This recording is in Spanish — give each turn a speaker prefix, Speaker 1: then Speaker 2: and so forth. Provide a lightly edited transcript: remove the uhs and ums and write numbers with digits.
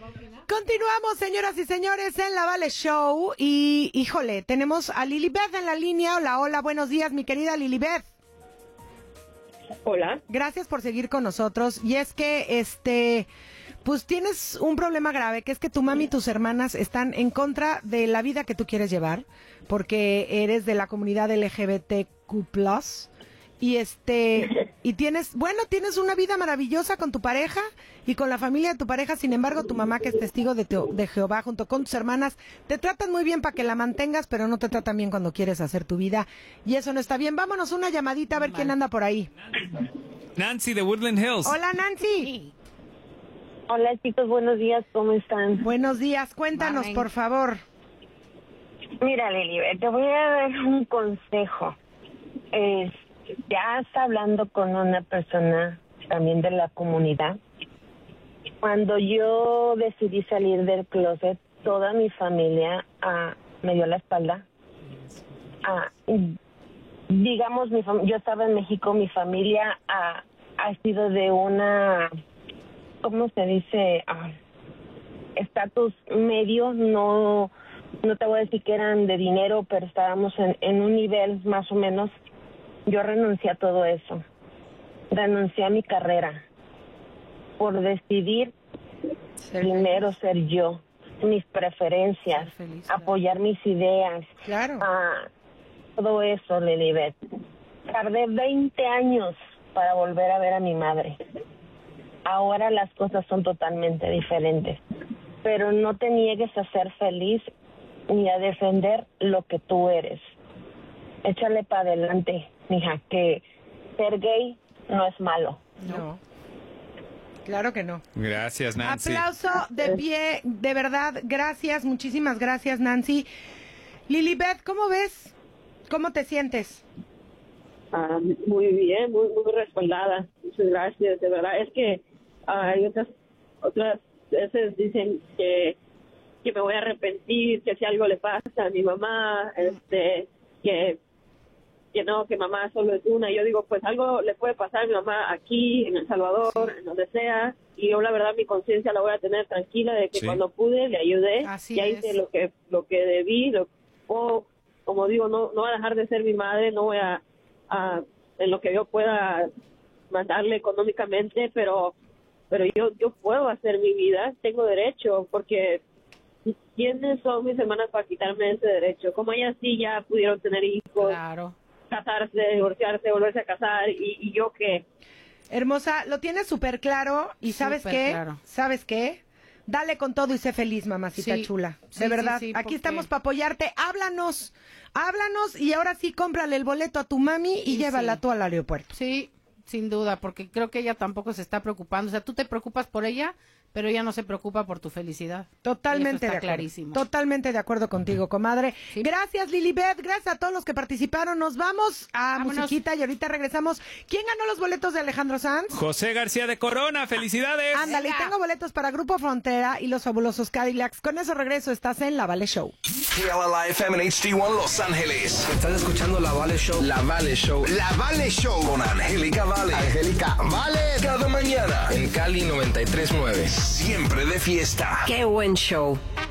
Speaker 1: Continuamos, señoras y señores, en la Vale Show. Y, híjole, tenemos a Lilibeth en la línea. Hola, hola, buenos días, mi querida Lilibeth.
Speaker 2: Hola.
Speaker 1: Gracias por seguir con nosotros. Y es que, pues tienes un problema grave, que es que tu mami y tus hermanas están en contra de la vida que tú quieres llevar, porque eres de la comunidad LGBTQ+. Y tienes una vida maravillosa con tu pareja y con la familia de tu pareja. Sin embargo, tu mamá, que es testigo de Jehová, junto con tus hermanas, te tratan muy bien para que la mantengas, pero no te tratan bien cuando quieres hacer tu vida. Y eso no está bien. Vámonos una llamadita a ver quién anda por ahí.
Speaker 3: Nancy de Woodland Hills.
Speaker 1: Hola, Nancy.
Speaker 2: Hola, chicos, buenos días, ¿cómo están?
Speaker 1: Buenos días, cuéntanos, por favor.
Speaker 2: Mira, Lilibet, te voy a dar un consejo. Ya está hablando con una persona también de la comunidad. Cuando yo decidí salir del closet, toda mi familia me dio la espalda. Digamos, yo estaba en México, mi familia ha sido de una, ¿cómo se dice? Estatus medio, no te voy a decir que eran de dinero, pero estábamos en un nivel más o menos. Yo renuncié a todo eso, renuncié a mi carrera por decidir primero ser yo, mis preferencias, apoyar mis ideas, todo eso, Lilibet. Tardé 20 años para volver a ver a mi madre. Ahora las cosas son totalmente diferentes, pero no te niegues a ser feliz ni a defender lo que tú eres. Échale para adelante, mija, que ser gay no es malo.
Speaker 1: No. Claro que no.
Speaker 3: Gracias, Nancy.
Speaker 1: Aplauso de pie, de verdad, gracias, muchísimas gracias, Nancy. Lilibeth, ¿cómo ves? ¿Cómo te sientes?
Speaker 2: Muy bien, muy respaldada. Muchas gracias, de verdad. Es que hay otras veces dicen que me voy a arrepentir, que si algo le pasa a mi mamá, que no, que mamá solo es una. Yo digo, pues algo le puede pasar a mi mamá aquí, en El Salvador, en donde sea, y yo la verdad mi conciencia la voy a tener tranquila de que cuando pude le ayudé.
Speaker 1: Así
Speaker 2: ya hice lo que debí, como digo, no voy a dejar de ser mi madre, no voy a en lo que yo pueda mandarle económicamente, pero yo puedo hacer mi vida, tengo derecho, porque ¿quiénes son mis hermanas para quitarme ese derecho? Como ellas sí ya pudieron tener hijos, casarse, divorciarse, volverse a casar, y yo qué.
Speaker 1: Hermosa, lo tienes súper claro, y ¿sabes qué? Claro. ¿Sabes qué? Dale con todo y sé feliz, mamacita chula. De verdad, aquí estamos para apoyarte. Háblanos, y ahora sí cómprale el boleto a tu mami y llévala tú al aeropuerto.
Speaker 4: Sí, sin duda, porque creo que ella tampoco se está preocupando. O sea, tú te preocupas por ella, pero ella no se preocupa por tu felicidad.
Speaker 1: Totalmente
Speaker 4: de
Speaker 1: acuerdo.
Speaker 4: Clarísimo.
Speaker 1: Totalmente de acuerdo contigo, comadre. Sí. Gracias, Lilibeth. Gracias a todos los que participaron. Nos vamos a musiquita y ahorita regresamos. ¿Quién ganó los boletos de Alejandro Sanz?
Speaker 3: José García de Corona. ¡Felicidades!
Speaker 1: Ándale, y tengo boletos para Grupo Frontera y los fabulosos Cadillacs. Con eso regreso. Estás en La Vale Show.
Speaker 5: KLLA FM en HD1 Los Ángeles.
Speaker 6: Estás escuchando La Vale Show.
Speaker 5: La Vale Show. La Vale Show con Angélica Vale. Angélica Vale. Cada mañana en Cali 93.9. Siempre de fiesta.
Speaker 7: ¡Qué buen show!